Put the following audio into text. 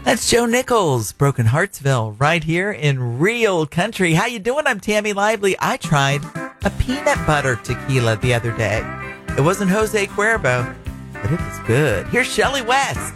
That's Joe Nichols, Broken Heartsville, right here in real country. How you doing? I'm Tammy Lively. I tried a peanut butter tequila the other day. It wasn't Jose Cuervo, but it was good. Here's Shelley West.